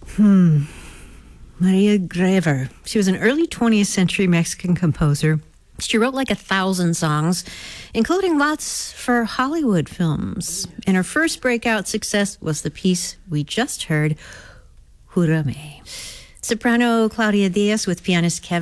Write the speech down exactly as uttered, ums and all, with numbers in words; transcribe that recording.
Hmm. Maria Griever. She was an early twentieth century Mexican composer. She wrote like a thousand songs, including lots for Hollywood films. And her first breakout success was the piece we just heard, Júrame. Soprano Claudia Diaz with pianist Kevin